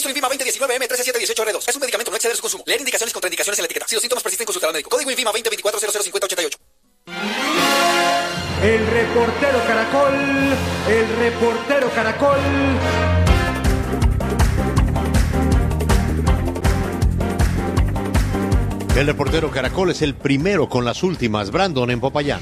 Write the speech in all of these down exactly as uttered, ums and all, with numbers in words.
Suministro Invima veinte diecinueve M trece siete dieciocho R dos. Es un medicamento, no exceder su consumo. Leer indicaciones y contraindicaciones en la etiqueta. Si los síntomas persisten, consultar al médico. Código Invima veinte veinticuatro cero cero cincuenta ochenta y ocho. El reportero Caracol, el reportero Caracol. El reportero Caracol es el primero con las últimas. Brandon en Popayán.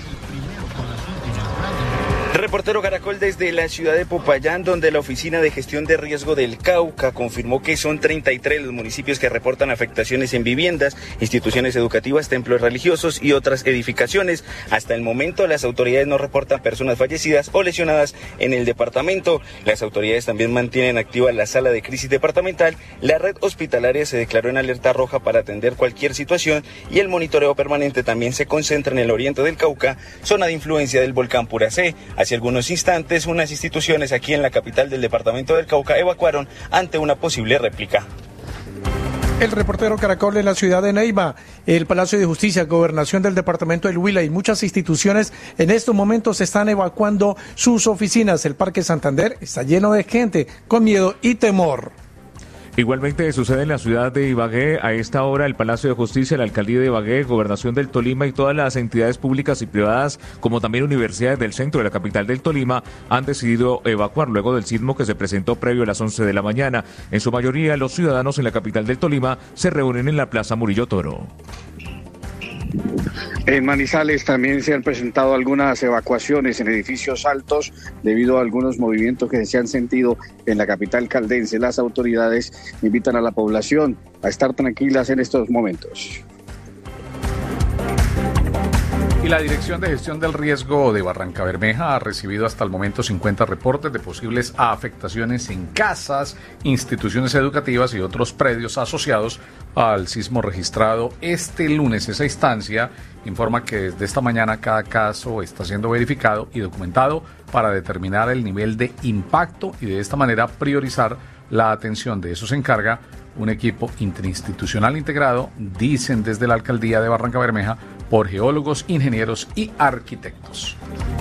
Reportero Caracol desde la ciudad de Popayán, donde la Oficina de Gestión de Riesgo del Cauca confirmó que son treinta y tres los municipios que reportan afectaciones en viviendas, instituciones educativas, templos religiosos y otras edificaciones. Hasta el momento, las autoridades no reportan personas fallecidas o lesionadas en el departamento. Las autoridades también mantienen activa la sala de crisis departamental. La red hospitalaria se declaró en alerta roja para atender cualquier situación y el monitoreo permanente también se concentra en el oriente del Cauca, zona de influencia del volcán Puracé. Hace algunos instantes, unas instituciones aquí en la capital del departamento del Cauca evacuaron ante una posible réplica. El reportero Caracol en la ciudad de Neiva, el Palacio de Justicia, Gobernación del departamento del Huila y muchas instituciones en estos momentos están evacuando sus oficinas. El Parque Santander está lleno de gente con miedo y temor. Igualmente sucede en la ciudad de Ibagué. A esta hora el Palacio de Justicia, la Alcaldía de Ibagué, Gobernación del Tolima y todas las entidades públicas y privadas, como también universidades del centro de la capital del Tolima, han decidido evacuar luego del sismo que se presentó previo a las once de la mañana. En su mayoría, los ciudadanos en la capital del Tolima se reúnen en la Plaza Murillo Toro. En Manizales también se han presentado algunas evacuaciones en edificios altos debido a algunos movimientos que se han sentido en la capital caldense. Las autoridades invitan a la población a estar tranquilas en estos momentos. Y la Dirección de Gestión del Riesgo de Barrancabermeja ha recibido hasta el momento cincuenta reportes de posibles afectaciones en casas, instituciones educativas y otros predios asociados al sismo registrado este lunes. Esa instancia informa que desde esta mañana cada caso está siendo verificado y documentado para determinar el nivel de impacto y de esta manera priorizar la atención. De eso se encarga un equipo interinstitucional integrado, dicen desde la Alcaldía de Barrancabermeja, por geólogos, ingenieros y arquitectos.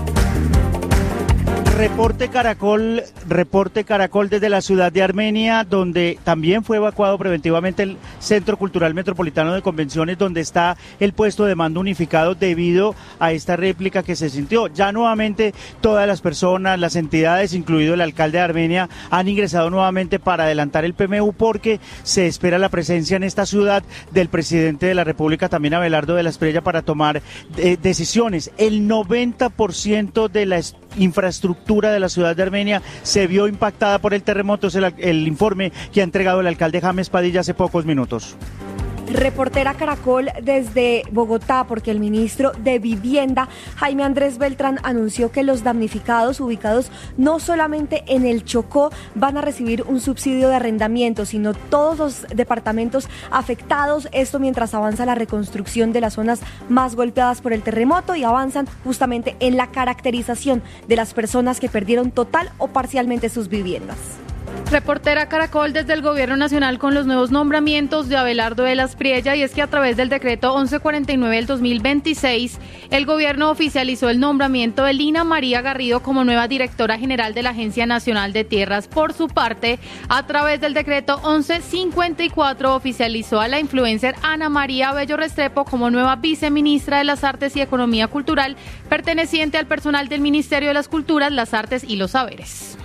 Reporte Caracol, reporte Caracol desde la ciudad de Armenia, donde también fue evacuado preventivamente el Centro Cultural Metropolitano de Convenciones, donde está el puesto de mando unificado debido a esta réplica que se sintió. Ya nuevamente todas las personas, las entidades, incluido el alcalde de Armenia, han ingresado nuevamente para adelantar el P M U porque se espera la presencia en esta ciudad del presidente de la República, también Abelardo de la Espriella, para tomar eh, decisiones. El noventa por ciento de la infraestructura de la ciudad de Armenia se vio impactada por el terremoto. Es el, el informe que ha entregado el alcalde James Padilla hace pocos minutos. Reportera Caracol desde Bogotá, porque el ministro de Vivienda, Jaime Andrés Beltrán, anunció que los damnificados ubicados no solamente en el Chocó van a recibir un subsidio de arrendamiento, sino todos los departamentos afectados. Esto mientras avanza la reconstrucción de las zonas más golpeadas por el terremoto y avanzan justamente en la caracterización de las personas que perdieron total o parcialmente sus viviendas. Reportera Caracol desde el Gobierno Nacional con los nuevos nombramientos de Abelardo de la Espriella, y es que a través del decreto once cuarenta y nueve del dos mil veintiséis, el gobierno oficializó el nombramiento de Lina María Garrido como nueva directora general de la Agencia Nacional de Tierras. Por su parte, a través del decreto once cincuenta y cuatro, oficializó a la influencer Ana María Bello Restrepo como nueva viceministra de las Artes y Economía Cultural, perteneciente al personal del Ministerio de las Culturas, las Artes y los Saberes.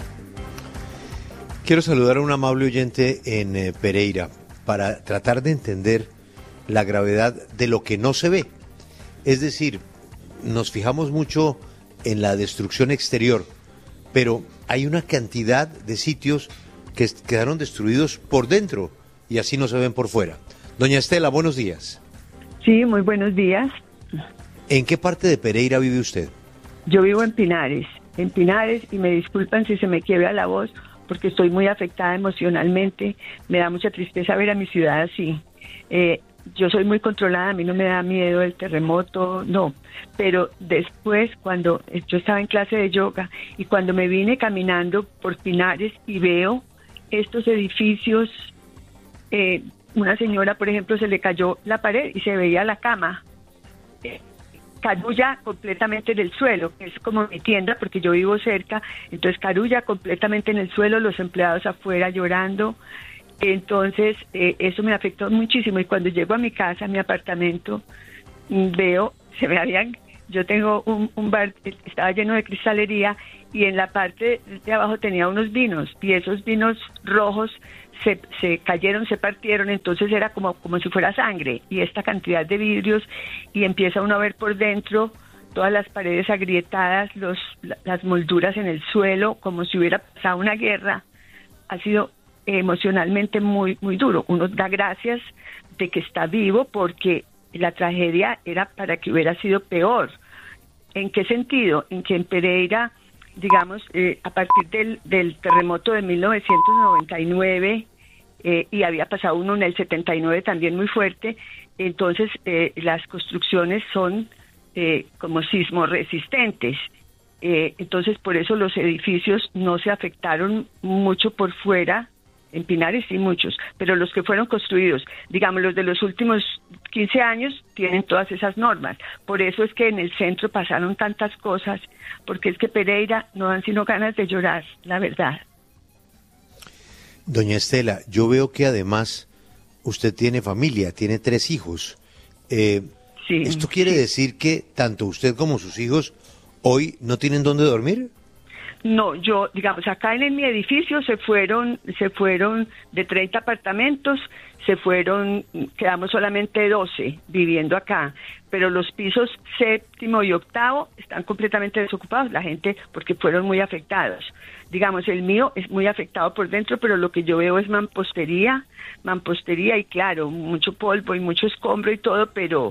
Quiero saludar a un amable oyente en eh, Pereira para tratar de entender la gravedad de lo que no se ve. Es decir, nos fijamos mucho en la destrucción exterior, pero hay una cantidad de sitios que quedaron destruidos por dentro y así no se ven por fuera. Doña Estela, buenos días. Sí, muy buenos días. ¿En qué parte de Pereira vive usted? Yo vivo en Pinares, en Pinares, y me disculpan si se me quiebra la voz, porque estoy muy afectada emocionalmente. Me da mucha tristeza ver a mi ciudad así. Eh, yo soy muy controlada, a mí no me da miedo el terremoto, no. Pero después, cuando yo estaba en clase de yoga y cuando me vine caminando por Pinares y veo estos edificios, eh, una señora, por ejemplo, se le cayó la pared y se veía la cama. Eh, carulla completamente en el suelo, que es como mi tienda porque yo vivo cerca, entonces carulla completamente en el suelo, los empleados afuera llorando, Entonces, eh, eso me afectó muchísimo. Y cuando llego a mi casa, a mi apartamento, veo, se me habían, yo tengo un, un bar, estaba lleno de cristalería, y en la parte de abajo tenía unos vinos, y esos vinos rojos se, se cayeron, se partieron, entonces era como, como si fuera sangre, y esta cantidad de vidrios, y empieza uno a ver por dentro todas las paredes agrietadas, los, las molduras en el suelo, como si hubiera pasado una guerra. Ha sido emocionalmente muy, muy duro. Uno da gracias de que está vivo, porque la tragedia era para que hubiera sido peor. ¿En qué sentido? En que en Pereira, digamos, eh, a partir del, del terremoto de mil novecientos noventa y nueve, eh, y había pasado uno en el setenta y nueve también muy fuerte, entonces eh, las construcciones son eh, como sismoresistentes. Eh, entonces por eso los edificios no se afectaron mucho por fuera. En Pinares sí muchos, pero los que fueron construidos, digamos los de los últimos quince años, tienen todas esas normas. Por eso es que en el centro pasaron tantas cosas, porque es que Pereira no dan sino ganas de llorar, la verdad. Doña Estela, yo veo que además usted tiene familia, tiene tres hijos. Eh, sí, ¿Esto quiere sí. decir que tanto usted como sus hijos hoy no tienen dónde dormir? No, yo, digamos, acá en mi edificio se fueron, se fueron de treinta apartamentos, se fueron, quedamos solamente doce viviendo acá, pero los pisos séptimo y octavo están completamente desocupados, la gente, porque fueron muy afectados. Digamos, el mío es muy afectado por dentro, pero lo que yo veo es mampostería, mampostería y claro, mucho polvo y mucho escombro y todo, pero...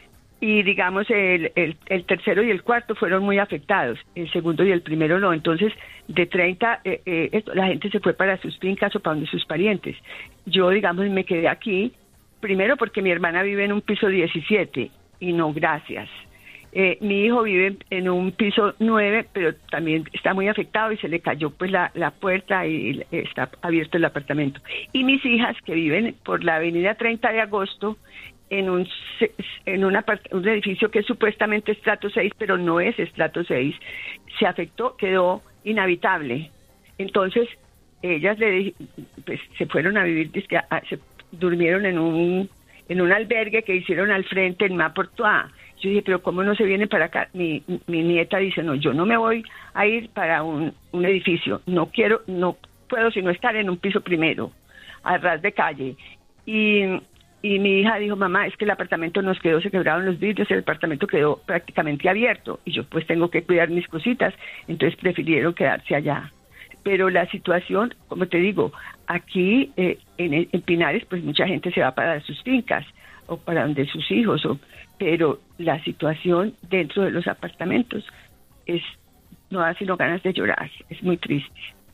Y digamos, el, el, el tercero y el cuarto fueron muy afectados, el segundo y el primero no. Entonces, de treinta, eh, eh, esto, la gente se fue para sus fincas o para donde sus parientes. Yo, digamos, me quedé aquí, primero porque mi hermana vive en un piso diecisiete, y no, gracias. Eh, mi hijo vive en un piso nueve, pero también está muy afectado y se le cayó pues la, la puerta y está abierto el apartamento. Y mis hijas, que viven por la avenida treinta de agosto, en un en una, un edificio que es supuestamente estrato seis, pero no es estrato seis, se afectó, quedó inhabitable. Entonces, ellas le pues, se fueron a vivir, se durmieron en un en un albergue que hicieron al frente en Maportoa. Yo dije, pero ¿cómo no se viene para acá? Mi, mi nieta dice, no, yo no me voy a ir para un, un edificio, no quiero, no puedo sino estar en un piso primero, a ras de calle. Y... Y mi hija dijo, mamá, es que el apartamento nos quedó, se quebraron los vidrios, el apartamento quedó prácticamente abierto. Y yo pues tengo que cuidar mis cositas, entonces prefirieron quedarse allá. Pero la situación, como te digo, aquí eh, en, en Pinares, pues mucha gente se va para sus fincas o para donde sus hijos, o, pero la situación dentro de los apartamentos es no da sino ganas de llorar, es muy triste.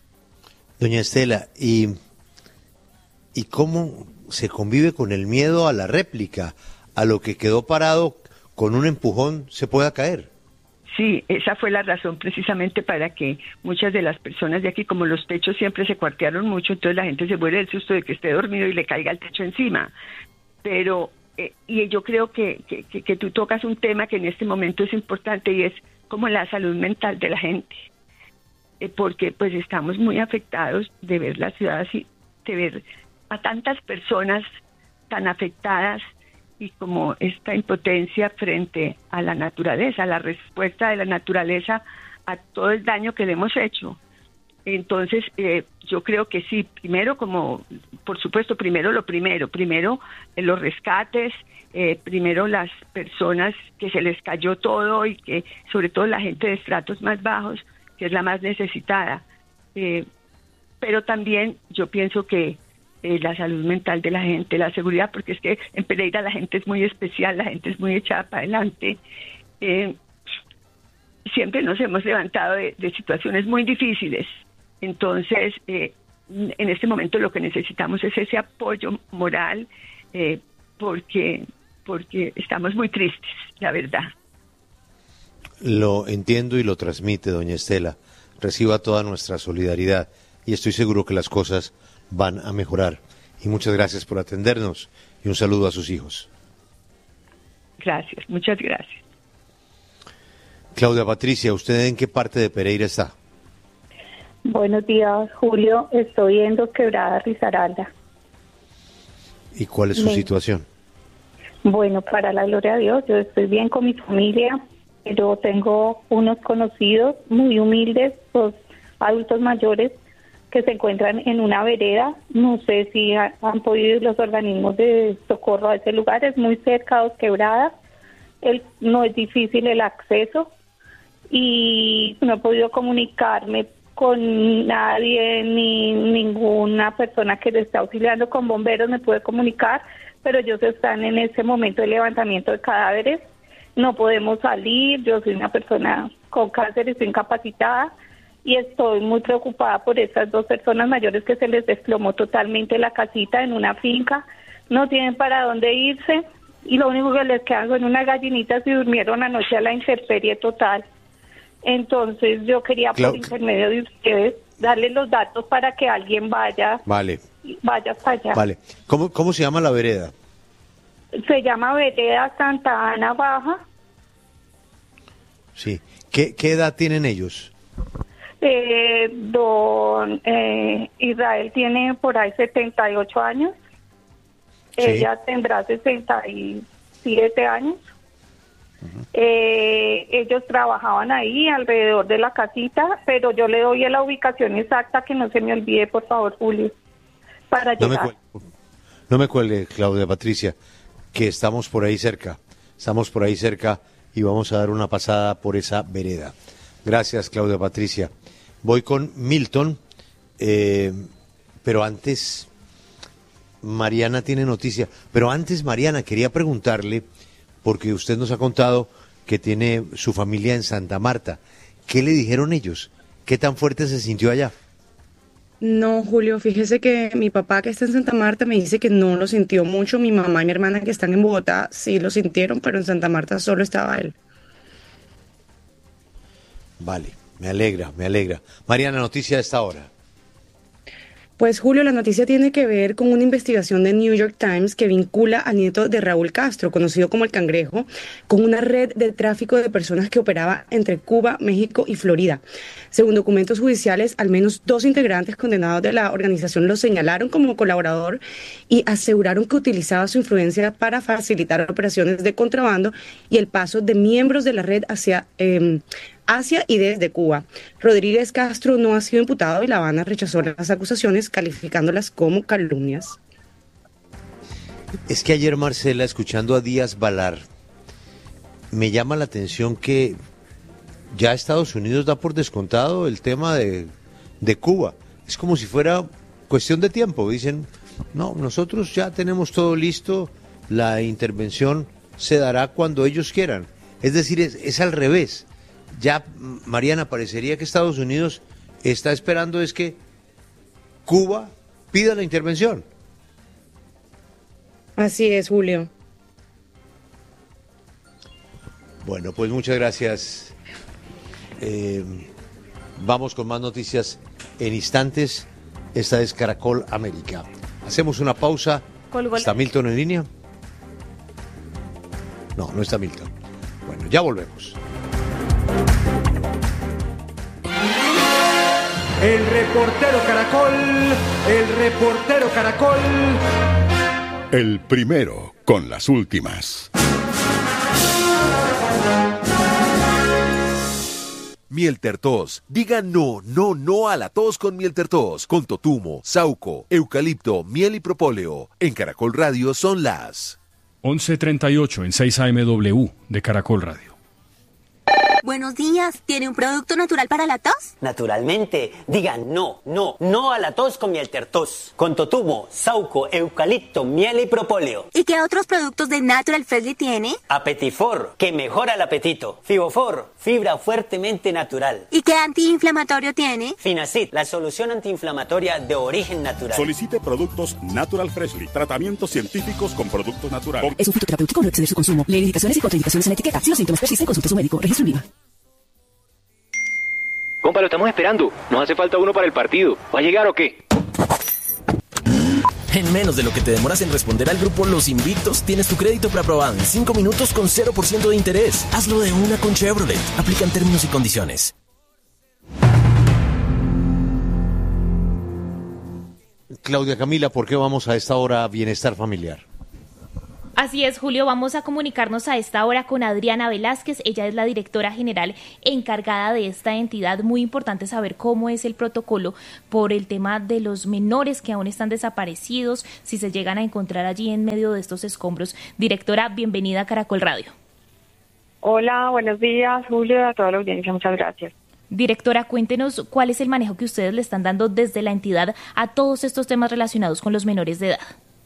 Doña Estela, ¿y, y cómo se convive con el miedo a la réplica, a lo que quedó parado con un empujón se pueda caer? Sí, esa fue la razón precisamente para que muchas de las personas de aquí, como los techos siempre se cuartearon mucho, entonces la gente se muere del susto de que esté dormido y le caiga el techo encima. Pero, eh, y yo creo que, que, que, que tú tocas un tema que en este momento es importante y es como la salud mental de la gente. Eh, porque pues estamos muy afectados de ver la ciudad así, de ver a tantas personas tan afectadas y como esta impotencia frente a la naturaleza, a la respuesta de la naturaleza a todo el daño que le hemos hecho. Entonces, eh, yo creo que sí, primero como, por supuesto, primero lo primero, primero eh, los rescates, eh, primero las personas que se les cayó todo y que, sobre todo la gente de estratos más bajos, que es la más necesitada. Eh, pero también yo pienso que Eh, la salud mental de la gente, la seguridad, porque es que en Pereira la gente es muy especial, la gente es muy echada para adelante. Eh, siempre nos hemos levantado de, de situaciones muy difíciles. Entonces, eh, en este momento lo que necesitamos es ese apoyo moral, eh, porque, porque estamos muy tristes, la verdad. Lo entiendo y lo transmite, doña Estela. Reciba toda nuestra solidaridad y estoy seguro que las cosas van a mejorar. Y muchas gracias por atendernos y un saludo a sus hijos. Gracias, muchas gracias. Claudia Patricia, ¿usted en qué parte de Pereira está? Buenos días, Julio. Estoy en Dos Quebradas, Risaralda. ¿Y cuál es su Me... situación? Bueno, para la gloria de Dios, yo estoy bien con mi familia, pero tengo unos conocidos muy humildes, dos adultos mayores, que se encuentran en una vereda. No sé si ha, han podido ir los organismos de socorro a ese lugar, es muy cerca, Dos Quebradas, el, no es difícil el acceso y no he podido comunicarme con nadie, ni ninguna persona que le esté auxiliando. Con bomberos me pude comunicar, pero ellos están en ese momento de levantamiento de cadáveres, no podemos salir, yo soy una persona con cáncer, estoy incapacitada, y estoy muy preocupada por esas dos personas mayores que se les desplomó totalmente la casita en una finca, no tienen para dónde irse, y lo único que les quedan son unas gallinitas y durmieron anoche a la intemperie total. Entonces yo quería, Clau- por intermedio de ustedes, darles los datos para que alguien vaya, Vale, vaya hasta allá. vale. ¿Cómo, cómo se llama la vereda? Se llama Vereda Santa Ana Baja. Sí. ¿Qué, qué edad tienen ellos? Eh, don eh, Israel tiene por ahí setenta y ocho años. Sí. Ella tendrá sesenta y siete años. Eh, ellos trabajaban ahí alrededor de la casita, pero yo le doy la ubicación exacta, que no se me olvide, por favor, Julio, para No me, llegar. cuelgue, no me cuelgue, Claudia Patricia, que estamos por ahí cerca. Estamos por ahí cerca y vamos a dar una pasada por esa vereda. Gracias, Claudia Patricia. Voy con Milton, eh, pero antes Mariana tiene noticia. Pero antes, Mariana, quería preguntarle, porque usted nos ha contado que tiene su familia en Santa Marta. ¿Qué le dijeron ellos? ¿Qué tan fuerte se sintió allá? No, Julio, fíjese que mi papá, que está en Santa Marta, me dice que no lo sintió mucho. Mi mamá y mi hermana, que están en Bogotá, sí lo sintieron, pero en Santa Marta solo estaba él. Vale, me alegra, me alegra. Mariana, noticia de esta hora. Pues, Julio, la noticia tiene que ver con una investigación de New York Times que vincula al nieto de Raúl Castro, conocido como el Cangrejo, con una red de tráfico de personas que operaba entre Cuba, México y Florida. Según documentos judiciales, al menos dos integrantes condenados de la organización lo señalaron como colaborador y aseguraron que utilizaba su influencia para facilitar operaciones de contrabando y el paso de miembros de la red hacia eh, hacia y desde Cuba. Rodríguez Castro no ha sido imputado y La Habana rechazó las acusaciones, calificándolas como calumnias. Es que ayer, Marcela, escuchando a Díaz Balar, me llama la atención que ya Estados Unidos da por descontado el tema de, de Cuba. Es como si fuera cuestión de tiempo. Dicen, no, nosotros ya tenemos todo listo, la intervención se dará cuando ellos quieran. Es decir, es, es al revés. Ya, Mariana, parecería que Estados Unidos está esperando es que Cuba pida la intervención. Así es, Julio. Bueno, pues muchas gracias. Eh, vamos con más noticias en instantes. Esta es Caracol América. Hacemos una pausa. Colgó. ¿Está Milton en línea? No, no está Milton. Bueno, ya volvemos. El reportero Caracol, el reportero Caracol. El primero con las últimas. Mieltertos. Diga no, no, no a la tos con Mieltertos. Con totumo, sauco, eucalipto, miel y propóleo. En Caracol Radio son las once treinta y ocho en seis A M W de Caracol Radio. Buenos días, ¿tiene un producto natural para la tos? Naturalmente, diga no, no, no a la tos con Mieltertos. Con totumo, sauco, eucalipto, miel y propóleo. ¿Y qué otros productos de Natural Freshly tiene? Apetifor, que mejora el apetito. Fibofor, fibra fuertemente natural. ¿Y qué antiinflamatorio tiene? Finacid, la solución antiinflamatoria de origen natural. Solicite productos Natural Freshly, tratamientos científicos con productos naturales. Es un fitoterapéutico, no exceder su consumo. Lee indicaciones y contraindicaciones en la etiqueta. Si los síntomas persisten, consulte a su médico. Registro en Viva. Compa, lo estamos esperando. Nos hace falta uno para el partido. ¿Va a llegar o qué? En menos de lo que te demoras en responder al grupo Los Invictos, tienes tu crédito preaprobado en cinco minutos con cero por ciento de interés. Hazlo de una con Chevrolet. Aplican términos y condiciones. Claudia Camila, ¿por qué vamos a esta hora a Bienestar Familiar? Así es, Julio, vamos a comunicarnos a esta hora con Adriana Velázquez. Ella es la directora general encargada de esta entidad. Muy importante saber cómo es el protocolo por el tema de los menores que aún están desaparecidos, si se llegan a encontrar allí en medio de estos escombros. Directora, bienvenida a Caracol Radio. Hola, buenos días, Julio, a toda la audiencia, muchas gracias. Directora, cuéntenos cuál es el manejo que ustedes le están dando desde la entidad a todos estos temas relacionados con los menores de edad.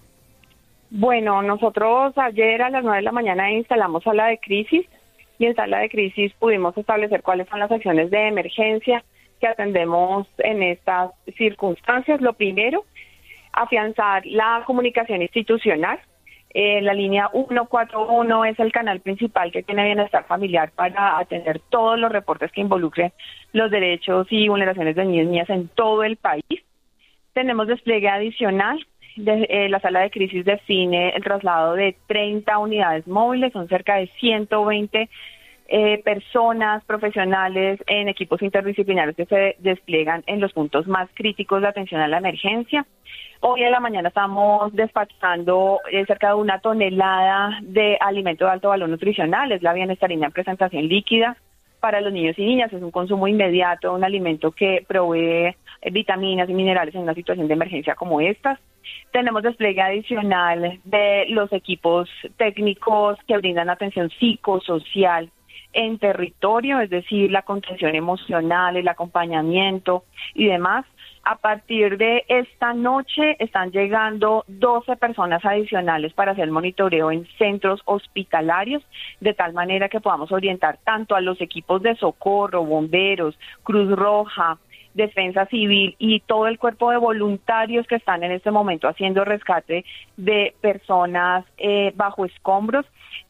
Bueno, nosotros ayer a las nueve de la mañana instalamos sala de crisis y en sala de crisis pudimos establecer cuáles son las acciones de emergencia que atendemos en estas circunstancias. Lo primero, afianzar la comunicación institucional. Eh, la línea ciento cuarenta y uno es el canal principal que tiene Bienestar Familiar para atender todos los reportes que involucren los derechos y vulneraciones de niños y niñas en todo el país. Tenemos despliegue adicional. De, eh, la sala de crisis define el traslado de treinta unidades móviles, son cerca de ciento veinte eh, personas profesionales en equipos interdisciplinarios que se despliegan en los puntos más críticos de atención a la emergencia. Hoy en la mañana estamos despachando eh, cerca de una tonelada de alimento de alto valor nutricional, es la Bienestarina en presentación líquida para los niños y niñas, es un consumo inmediato, un alimento que provee eh, vitaminas y minerales en una situación de emergencia como estas. Tenemos despliegue adicional de los equipos técnicos que brindan atención psicosocial en territorio, es decir, la contención emocional, el acompañamiento y demás. A partir de esta noche están llegando doce personas adicionales para hacer monitoreo en centros hospitalarios, de tal manera que podamos orientar tanto a los equipos de socorro, bomberos, Cruz Roja, Defensa Civil y todo el cuerpo de voluntarios que están en este momento haciendo rescate de personas eh, bajo escombros,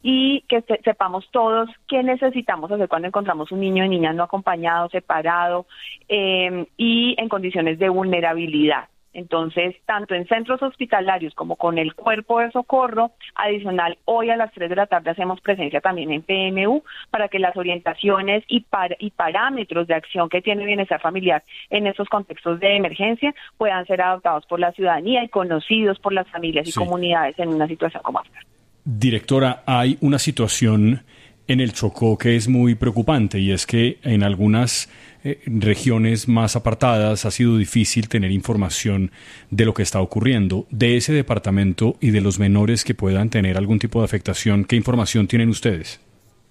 y que se, sepamos todos qué necesitamos hacer cuando encontramos un niño o niña no acompañado, separado eh, y en condiciones de vulnerabilidad. Entonces, tanto en centros hospitalarios como con el cuerpo de socorro, adicional, hoy a las tres de la tarde hacemos presencia también en P M U para que las orientaciones y, par y parámetros de acción que tiene Bienestar Familiar en estos contextos de emergencia puedan ser adoptados por la ciudadanía y conocidos por las familias y sí. comunidades en una situación como esta. Directora, hay una situación en el Chocó que es muy preocupante, y es que en algunas eh, regiones más apartadas ha sido difícil tener información de lo que está ocurriendo. De ese departamento y de los menores que puedan tener algún tipo de afectación, ¿qué información tienen ustedes?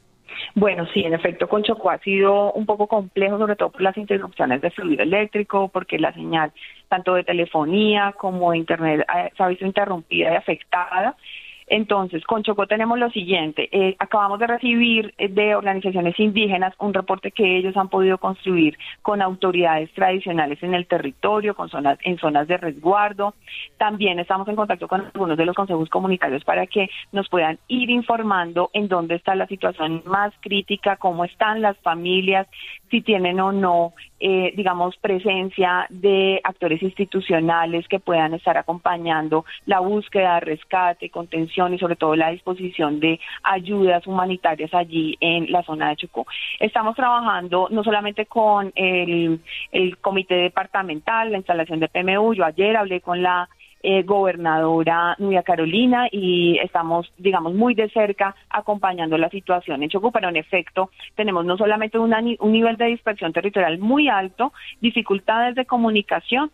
Bueno, sí, en efecto, con Chocó ha sido un poco complejo, sobre todo por las interrupciones de fluido eléctrico, porque la señal tanto de telefonía como de internet eh, se ha visto interrumpida y afectada. Entonces, con Chocó tenemos lo siguiente, eh, acabamos de recibir eh, de organizaciones indígenas un reporte que ellos han podido construir con autoridades tradicionales en el territorio, con zonas, en zonas de resguardo. También estamos en contacto con algunos de los consejos comunitarios para que nos puedan ir informando en dónde está la situación más crítica, cómo están las familias, si tienen o no, eh, digamos, presencia de actores institucionales que puedan estar acompañando la búsqueda, rescate, contención y sobre todo la disposición de ayudas humanitarias allí en la zona de Chocó. Estamos trabajando no solamente con el, el comité departamental, la instalación de P M U. Yo ayer hablé con la eh, gobernadora Nubia Carolina y estamos, digamos, muy de cerca acompañando la situación en Chocó, pero en efecto tenemos no solamente una, un nivel de dispersión territorial muy alto, dificultades de comunicación,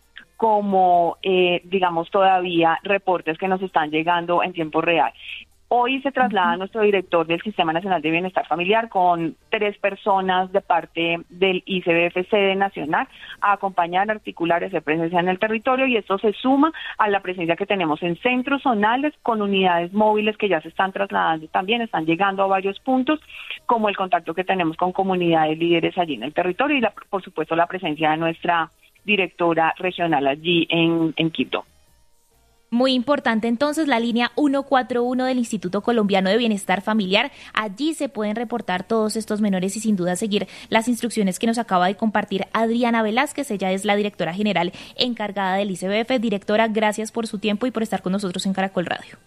como, eh, digamos, todavía reportes que nos están llegando en tiempo real. Hoy se traslada uh-huh. nuestro director del Sistema Nacional de Bienestar Familiar con tres personas de parte del I C B F sede nacional a acompañar, articular esa presencia en el territorio, y esto se suma a la presencia que tenemos en centros zonales con unidades móviles que ya se están trasladando, también están llegando a varios puntos, como el contacto que tenemos con comunidades líderes allí en el territorio y, la, por supuesto, la presencia de nuestra directora regional allí en, en Quito. Muy importante entonces la línea ciento cuarenta y uno del Instituto Colombiano de Bienestar Familiar. Allí se pueden reportar todos estos menores y sin duda seguir las instrucciones que nos acaba de compartir Adriana Velázquez. Ella es la directora general encargada del I C B F. Directora, gracias por su tiempo y por estar con nosotros en Caracol Radio.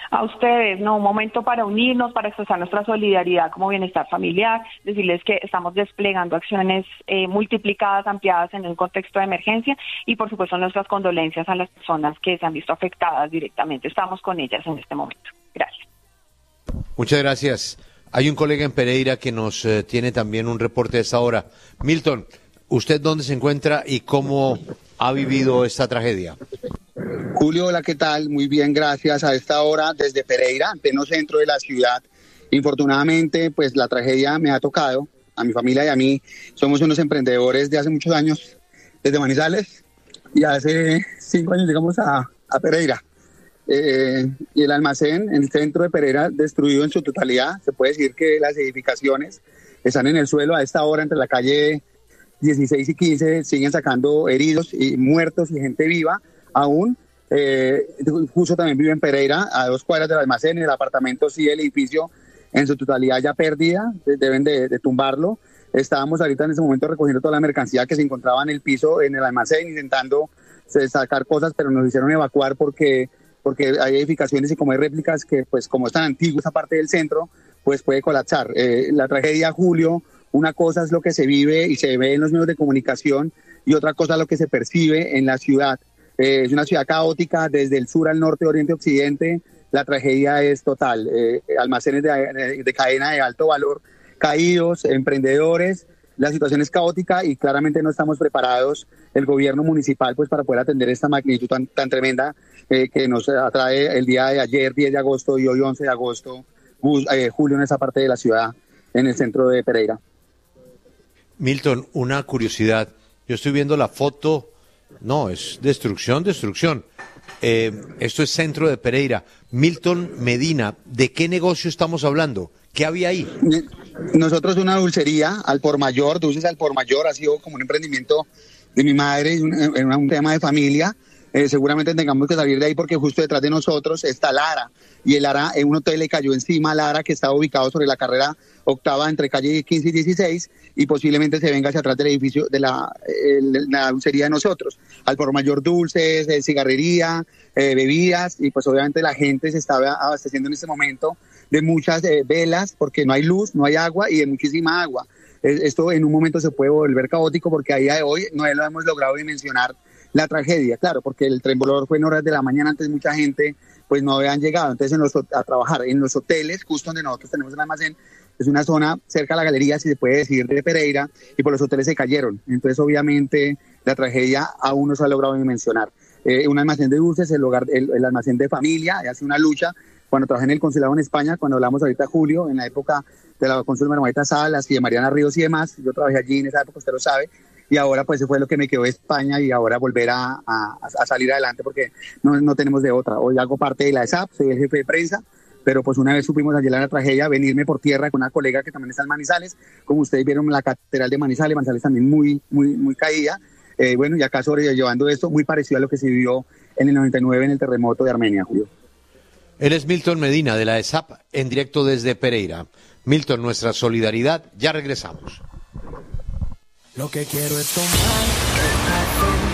A ustedes, no, un momento para unirnos, para expresar nuestra solidaridad como bienestar familiar, decirles que estamos desplegando acciones eh, multiplicadas, ampliadas en un contexto de emergencia y por supuesto nuestras condolencias a las personas que se han visto afectadas directamente. Estamos con ellas en este momento. Gracias. Muchas gracias. Hay un colega en Pereira que nos eh, tiene también un reporte de esta hora. Milton, ¿usted dónde se encuentra y cómo ha vivido esta tragedia? Julio, hola, ¿qué tal? Muy bien, gracias. A esta hora desde Pereira, en pleno centro de la ciudad. Infortunadamente, pues la tragedia me ha tocado, a mi familia y a mí. Somos unos emprendedores de hace muchos años, desde Manizales, y hace cinco años llegamos a, a Pereira. Eh, y el almacén en el centro de Pereira destruido en su totalidad. Se puede decir que las edificaciones están en el suelo. A esta hora, entre la calle dieciséis y quince, siguen sacando heridos y muertos y gente viva aún. Eh, justo también vive en Pereira, a dos cuadras del almacén. En el apartamento sí, el edificio en su totalidad ya perdida, deben de, de tumbarlo. Estábamos ahorita en ese momento recogiendo toda la mercancía que se encontraba en el piso, en el almacén, intentando sacar cosas, pero nos hicieron evacuar porque, porque hay edificaciones y como hay réplicas que, pues como es tan antigua esa parte del centro, pues puede colapsar. Eh, la tragedia, Julio, una cosa es lo que se vive y se ve en los medios de comunicación y otra cosa es lo que se percibe en la ciudad. Eh, es una ciudad caótica desde el sur al norte, oriente, occidente. La tragedia es total. Eh, almacenes de, de cadena de alto valor caídos, emprendedores. La situación es caótica y claramente no estamos preparados, el gobierno municipal, pues para poder atender esta magnitud tan, tan tremenda eh, que nos atrae el día de ayer, diez de agosto, y hoy once de agosto, eh, Julio, en esa parte de la ciudad, en el centro de Pereira. Milton, una curiosidad. Yo estoy viendo la foto. No, es destrucción, destrucción. Eh, esto es centro de Pereira. Milton Medina, ¿de qué negocio estamos hablando? ¿Qué había ahí? Nosotros una dulcería al por mayor, dulces al por mayor, ha sido como un emprendimiento de mi madre, un, un, un tema de familia. Eh, seguramente tengamos que salir de ahí porque justo detrás de nosotros está Lara, y el Lara, en un hotel le cayó encima a Lara, que estaba ubicado sobre la carrera octava entre calle quince y dieciséis, y posiblemente se venga hacia atrás del edificio de la, eh, la dulcería de nosotros. Al por mayor dulces, eh, cigarrería, eh, bebidas, y pues obviamente la gente se estaba abasteciendo en este momento de muchas eh, velas, porque no hay luz, no hay agua y de muchísima agua. Eh, esto en un momento se puede volver caótico porque a día de hoy no lo hemos logrado dimensionar la tragedia, claro, porque el temblor fue en horas de la mañana, antes mucha gente pues no habían llegado, entonces en los, a trabajar en los hoteles, justo donde nosotros tenemos el almacén, es una zona cerca a la galería, si se puede decir, de Pereira, y por los hoteles se cayeron, entonces obviamente la tragedia aún no se ha logrado dimensionar. Eh, un almacén de dulces, el, hogar, el, el almacén de familia, hace una lucha. Cuando trabajé en el consulado en España, cuando hablamos ahorita Julio, en la época de la cónsul Margarita Salas y de Mariana Ríos y demás, yo trabajé allí en esa época, usted lo sabe, y ahora pues fue lo que me quedó de España y ahora volver a, a, a salir adelante porque no, no tenemos de otra. Hoy hago parte de la E S A P, soy el jefe de prensa, pero pues una vez supimos ayer la tragedia, venirme por tierra con una colega que también está en Manizales, como ustedes vieron la catedral de Manizales, Manizales también muy, muy, muy caída, eh, bueno, y acá sobrellevando esto, muy parecido a lo que se vivió en el noventa y nueve en el terremoto de Armenia, Julio. Él es Milton Medina de la E S A P en directo desde Pereira. Milton, nuestra solidaridad, ya regresamos. Lo que quiero es tomar